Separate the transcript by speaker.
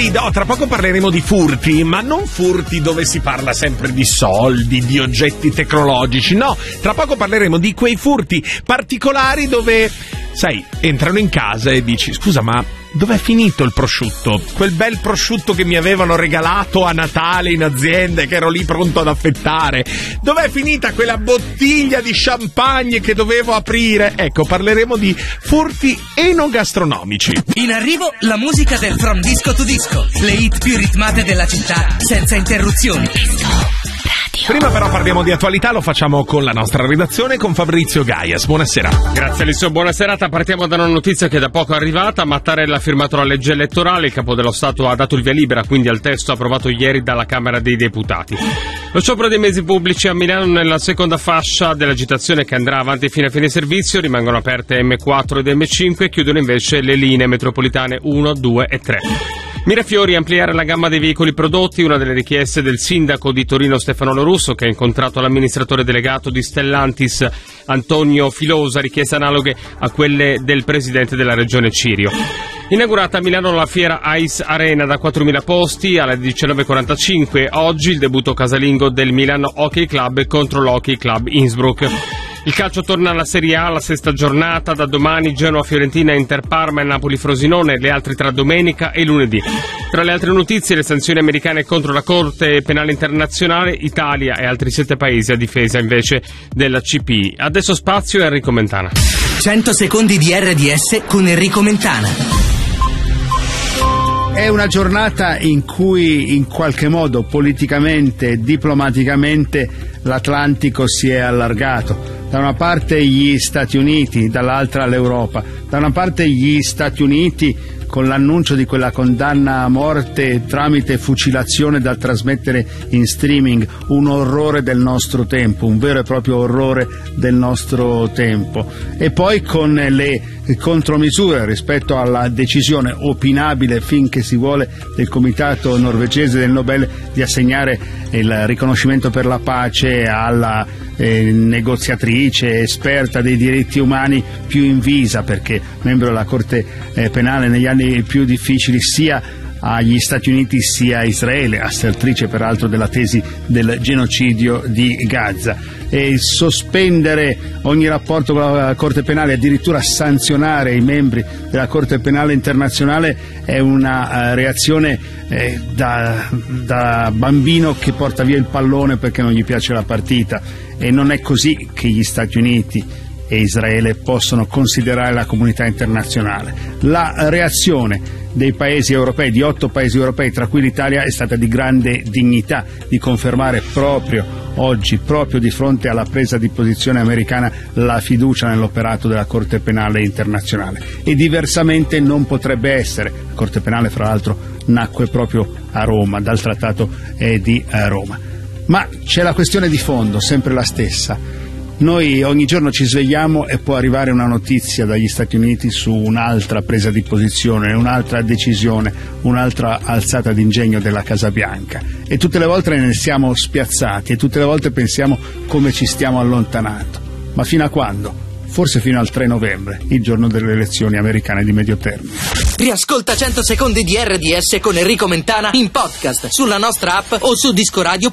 Speaker 1: lì, tra poco parleremo di furti, ma non furti dove si parla sempre di soldi, di oggetti tecnologici, no, tra poco parleremo di quei furti particolari dove, sai, entrano in casa e dici: scusa, ma dov'è finito il prosciutto? Quel bel prosciutto che mi avevano regalato a Natale in azienda e che ero lì pronto ad affettare. Dov'è finita quella bottiglia di champagne che dovevo aprire? Ecco, parleremo di furti enogastronomici.
Speaker 2: In arrivo la musica del From Disco to Disco, le hit più ritmate della città senza interruzioni.
Speaker 1: Prima però parliamo di attualità, lo facciamo con la nostra redazione, con Fabrizio Gaias. Buonasera.
Speaker 3: Grazie Alessio, buona serata. Partiamo da una notizia che da poco è arrivata. Mattarella ha firmato la legge elettorale, il Capo dello Stato ha dato il via libera quindi al testo approvato ieri dalla Camera dei Deputati. Lo sciopero dei mezzi pubblici a Milano nella seconda fascia dell'agitazione che andrà avanti fino a fine servizio. Rimangono aperte M4 ed M5 e chiudono invece le linee metropolitane 1, 2 e 3. Mirafiori, ampliare la gamma dei veicoli prodotti, una delle richieste del sindaco di Torino Stefano Lorusso, che ha incontrato l'amministratore delegato di Stellantis Antonio Filosa, richieste analoghe a quelle del presidente della regione Cirio. Inaugurata a Milano la fiera Ice Arena da 4.000 posti alle 19.45, oggi il debutto casalingo del Milano Hockey Club contro l'Hockey Club Innsbruck. Il calcio torna alla Serie A, la sesta giornata, da domani Genoa Fiorentina, Inter Parma e Napoli Frosinone, le altre tra domenica e lunedì. Tra le altre notizie, le sanzioni americane contro la Corte Penale Internazionale, Italia e altri 7 paesi a difesa invece della CPI. Adesso spazio a Enrico Mentana.
Speaker 2: 100 secondi di RDS con Enrico Mentana.
Speaker 4: È una giornata in cui in qualche modo politicamente, diplomaticamente l'Atlantico si è allargato. Da una parte gli Stati Uniti, dall'altra l'Europa. Da una parte gli Stati Uniti con l'annuncio di quella condanna a morte tramite fucilazione da trasmettere in streaming, un orrore del nostro tempo, un vero e proprio orrore del nostro tempo. E poi con le contromisure rispetto alla decisione opinabile, finché si vuole, del comitato norvegese del Nobel di assegnare il riconoscimento per la pace alla negoziatrice esperta dei diritti umani più invisa, perché membro della Corte Penale negli anni più difficili sia agli Stati Uniti sia a Israele, assertrice peraltro della tesi del genocidio di Gaza. E sospendere ogni rapporto con la Corte Penale, addirittura sanzionare i membri della Corte Penale Internazionale, è una reazione da bambino che porta via il pallone perché non gli piace la partita. E non è così che gli Stati Uniti e Israele possono considerare la comunità internazionale. La reazione dei paesi europei, di 8 paesi europei, tra cui l'Italia, è stata di grande dignità, di confermare proprio oggi, proprio di fronte alla presa di posizione americana, la fiducia nell'operato della Corte Penale Internazionale. E diversamente non potrebbe essere. La Corte Penale, fra l'altro, nacque proprio a Roma, dal Trattato di Roma. Ma c'è la questione di fondo, sempre la stessa. Noi ogni giorno ci svegliamo e può arrivare una notizia dagli Stati Uniti su un'altra presa di posizione, un'altra decisione, un'altra alzata d'ingegno della Casa Bianca. E tutte le volte ne siamo spiazzati e tutte le volte pensiamo come ci stiamo allontanando. Ma fino a quando? Forse fino al 3 novembre, il giorno delle elezioni americane di medio termine.
Speaker 2: Riascolta 100 secondi di RDS con Enrico Mentana in podcast sulla nostra app o su discoradio.it.